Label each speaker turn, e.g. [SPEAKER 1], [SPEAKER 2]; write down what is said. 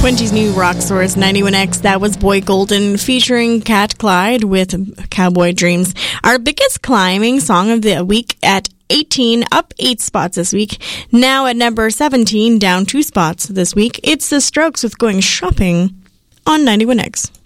[SPEAKER 1] Quincy's new rock source 91X, that was Boy Golden featuring Cat Clyde with Cowboy Dreams. Our biggest climbing song of the week at 18, up 8 spots this week. Now at number 17, down 2 spots this week. It's The Strokes with Going Shopping on 91X.